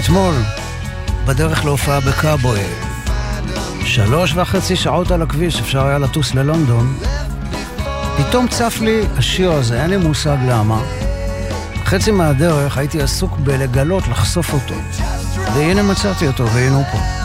ואתמול, בדרך להופעה בקאבוי, 3.5 שעות על הכביש, אפשר היה לטוס ללונדון, פתאום צף לי השיר הזה, אין לי מושג למה. חצי מהדרך הייתי עסוק בלגלות, לחשוף אותו. והנה מצאתי אותו, והנה הוא פה.